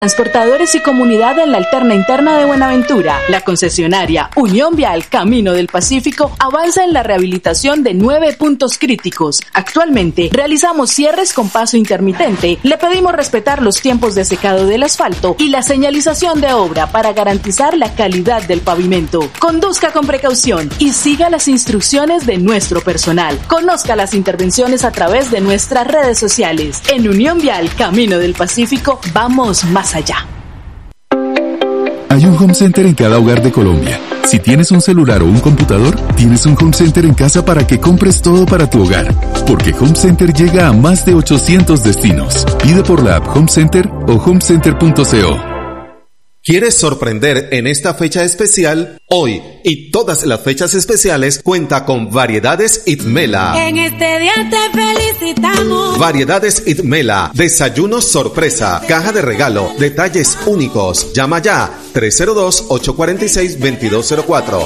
Transportadores y comunidad en la alterna interna de Buenaventura. La concesionaria Unión Vial Camino del Pacífico avanza en la rehabilitación de 9 puntos críticos. Actualmente realizamos cierres con paso intermitente. Le pedimos respetar los tiempos de secado del asfalto y la señalización de obra para garantizar la calidad del pavimento. Conduzca con precaución y siga las instrucciones de nuestro personal. Conozca las intervenciones a través de nuestras redes sociales. En Unión Vial Camino del Pacífico vamos más allá. Hay un home center en cada hogar de Colombia. Si tienes un celular o un computador, tienes un home center en casa para que compres todo para tu hogar. Porque Home Center llega a más de 800 destinos. Pide por la app Home Center o homecenter.co. ¿Quieres sorprender en esta fecha especial? Hoy y todas las fechas especiales cuenta con Variedades Itmela. En este día te felicitamos. Variedades Itmela, desayunos sorpresa, caja de regalo, detalles únicos. Llama ya 302-846-2204.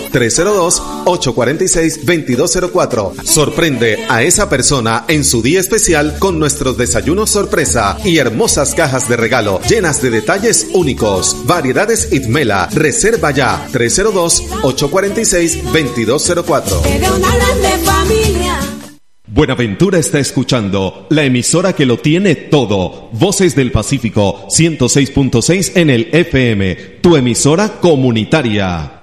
302-846-2204. Sorprende a esa persona en su día especial con nuestros desayunos sorpresa y hermosas cajas de regalo llenas de detalles únicos. Variedades Itmela. Reserva ya 302-846-2204. Buenaventura está escuchando la emisora que lo tiene todo. Voces del Pacífico 106.6 en el FM. Tu emisora comunitaria.